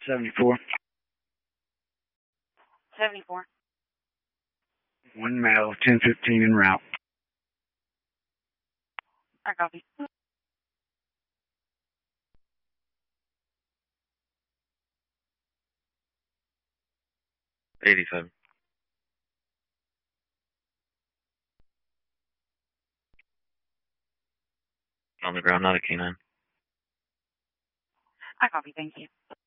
74. 74. One male, 1015 en route. I copy. 87. On the ground, not a canine. I copy, thank you.